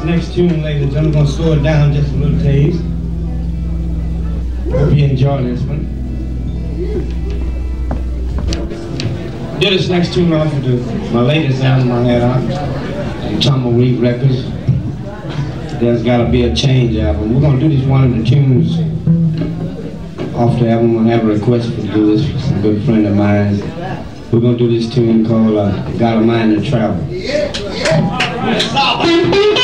this next tune, ladies and gentlemen. I'm going to slow it down just a little taste. Hope you enjoy this one. Did this next tune off of my latest album I had on Tumbleweed Records. There's Gotta Be a Change album. We're going to do this one of the tunes off the album. I have a request to do this for some good friend of mine. We're going to do this tune called Got a Mind to Travel.